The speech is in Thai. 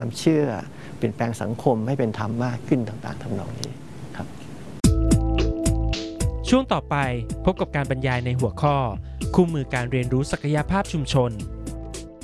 ความเชื่อเปลี่ยนแปลงสังคมให้เป็นธรรมมากขึ้นต่างๆทำนองนี้ครับช่วงต่อไปพบกับการบรรยายในหัวข้อคู่มือการเรียนรู้ศักยภาพชุมชน